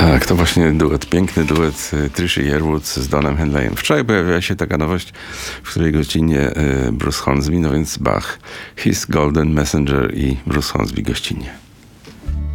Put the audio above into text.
Tak, to właśnie piękny duet Trishy Yearwood z Donem Henleyem. Wczoraj pojawiła się taka nowość, w której gościnnie Bruce Hornsby, no więc Bach, His Golden Messenger i Bruce Hornsby gościnnie.